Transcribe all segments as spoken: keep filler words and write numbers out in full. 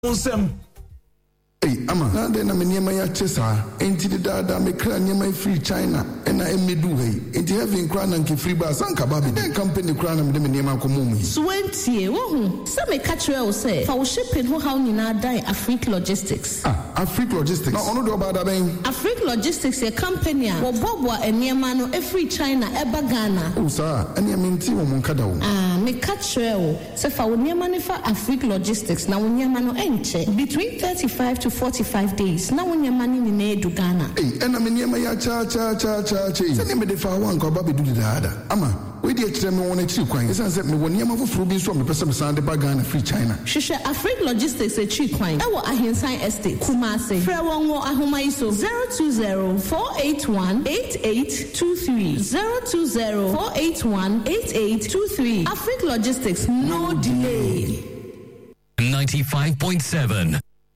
Onsem. Hey, ama na de na me niema ya chesa enti de dada me kra niema free China ena emedu hey enti heaven kra na nke free bar sanka ba be den company kra na me de me niema komo mu twenty wo hu se me ka kire wo se fa wo shipping ho how nyina dan Afrique Logistics. Ah, Afrique Logistics. Na ono do ba da ben. Afrique Logistics a company a wo bobo eniema no e free China e ba Ghana. O sa enia me nti wo mon kada wo. Ah, me ka kire wo se fa wo niema ne fa Afrique Logistics na wo niema no enche between thirty-five to forty-five days. Na wo niema ni ne edu Ghana. Hey, ena me niema ya cha cha cha cha cha. Se ne me de fa wan ko ba be du dada. Ama we dey kire me won akiri kwan. Esan se me won niema foforo bi so me pese me san de ba Ghana free China. Hwehwe Afrique Logistics e chi kwan. E wo Ahensan Estate Kumasi. Frɛ wɔn wɔ ahoma yi so zero two zero four eight one eight eight two three zero two zero four eight one eight eight two three. Afrique Logistics, no delay. ninety-five point seven.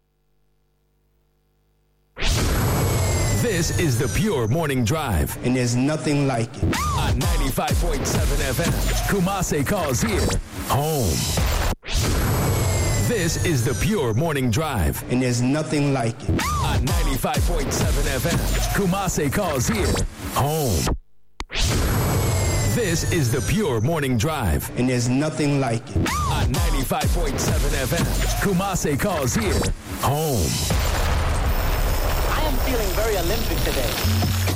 This is the Pure Morning Drive. And there's nothing like it. On ninety-five point seven F M, Kumasi calls here home. This is the Pure Morning Drive. And there's nothing like it. On ninety-five point seven F M, Kumasi calls here home. This is the Pure Morning Drive. And there's nothing like it. On ninety-five point seven F M, Kumasi calls here home. I am feeling very Olympic today.